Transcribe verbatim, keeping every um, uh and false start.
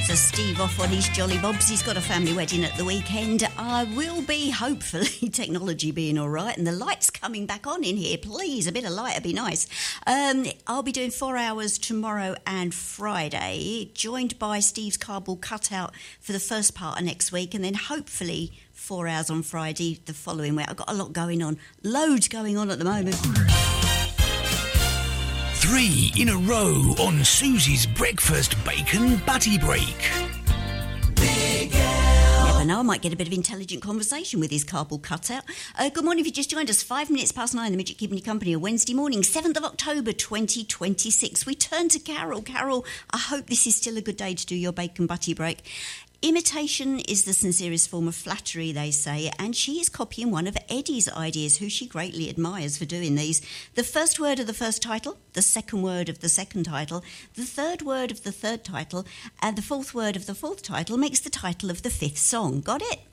for Steve off on his jolly bobs. He's got a family wedding at the weekend. I will be, hopefully, technology being all right, and the lights coming back on in here. Please, a bit of light would be nice. Um, I'll be doing four hours tomorrow and Friday, joined by Steve's Cardboard Cutout for the first part of next week, and then hopefully four hours on Friday the following week. I've got a lot going on. Loads going on at the moment. Three in a row on Susie's Breakfast Bacon Butty Break. Big L. Never know, I might get a bit of intelligent conversation with his Cardboard Cutout. Uh, good morning, if you just joined us. Five minutes past nine, the Midget keeping you company on Wednesday morning, seventh of October twenty twenty-six. We turn to Carol. Carol, I hope this is still a good day to do your Bacon Butty Break. Imitation is the sincerest form of flattery, they say, and she is copying one of Eddie's ideas, who she greatly admires for doing these. The first word of the first title, the second word of the second title, the third word of the third title, and the fourth word of the fourth title makes the title of the fifth song. Got it?